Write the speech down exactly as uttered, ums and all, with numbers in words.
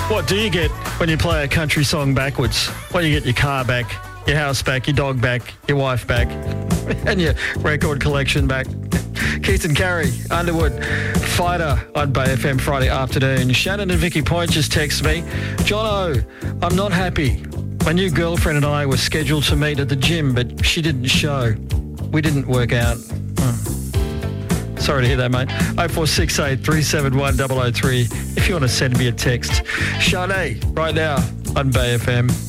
What do you get when you play a country song backwards? Well, you get your car back, your house back, your dog back, your wife back, and your record collection back. Keith and Carrie, Underwood, Fighter on Bay F M Friday afternoon. Shannon and Vicky Point just text me. Jono, I'm not happy. My new girlfriend and I were scheduled to meet at the gym, but she didn't show. We didn't work out. Hmm. Sorry to hear that, mate. oh four six eight, three seven one, oh oh three if you want to send me a text. Sade, right now on Bay F M.